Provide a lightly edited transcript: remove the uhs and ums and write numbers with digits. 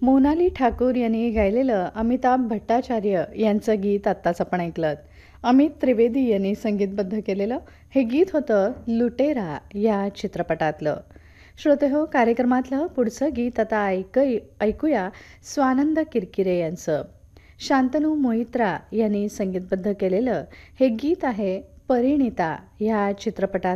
मोनाली ठाकूर यांनी गायलेलं अमिताभ भट्टाचार्य यांचं गीत आत्ताच आपण ऐकलं. अमित त्रिवेदी यांनी संगीतबद्ध केलेलं हे गीत होतं लुटेरा या चित्रपटातलं. श्रोतेहो, कार्यक्रमातलं पुढचं गीत आता ऐकूया स्वानंद किरकिरे यांचं. शांतनू मोहित्रा यांनी संगीतबद्ध केलेलं हे गीत आहे परिणिता या चित्रपटात